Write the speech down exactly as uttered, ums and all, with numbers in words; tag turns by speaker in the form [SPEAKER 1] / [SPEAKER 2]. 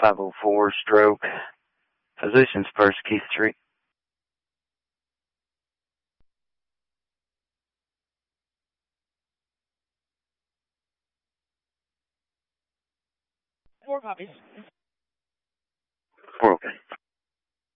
[SPEAKER 1] five oh four stroke. Positions First Keith Street.
[SPEAKER 2] Four copies.
[SPEAKER 1] Four, okay.